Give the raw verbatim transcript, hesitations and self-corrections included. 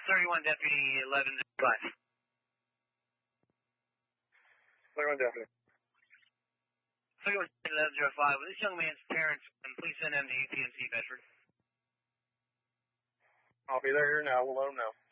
thirty-one Deputy eleven oh five. thirty-one Deputy. thirty-one eleven oh five. With this young man's parents, and please send him to U P M C Bedford. I'll be there here now. We'll let him know.